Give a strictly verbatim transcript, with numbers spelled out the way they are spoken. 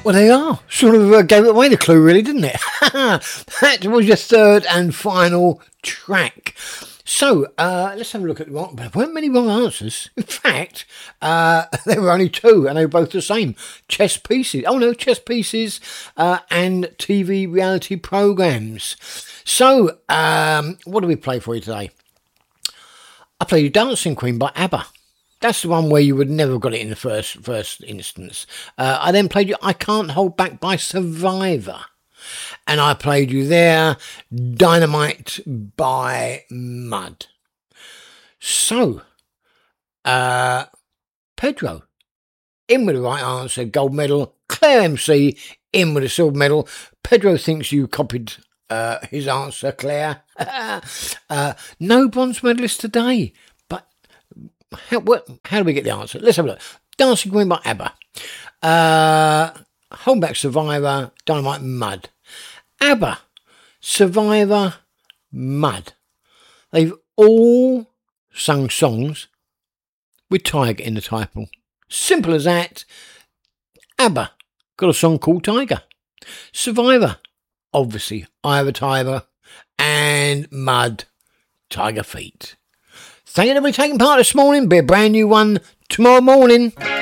Well, they are. Sort of uh, gave away the clue, really, didn't it? That was your third and final track. So, uh, let's have a look at the wrong. There weren't many wrong answers. In fact, uh, there were only two, and they were both the same. Chess pieces. Oh, no, chess pieces uh, and T V reality programmes. So, um, what do we play for you today? I played you Dancing Queen by ABBA. That's the one where you would never have got it in the first first instance. Uh, I then played you I Can't Hold Back by Survivor. And I played you there Dynamite by Mud. So, uh, Pedro, in with the right answer, gold medal. Claire M C, in with a silver medal. Pedro thinks you copied uh, his answer, Claire. uh, no bronze medalist today. How, what, how do we get the answer? Let's have a look. Dancing Queen by ABBA. Uh, Hold Back Survivor, Dynamite Mud. ABBA, Survivor, Mud. They've all sung songs with Tiger in the title. Simple as that. ABBA got a song called Tiger. Survivor, obviously, Eye of a Tiger. And Mud, Tiger Feet. Thank you for taking part this morning. Be a brand new one tomorrow morning.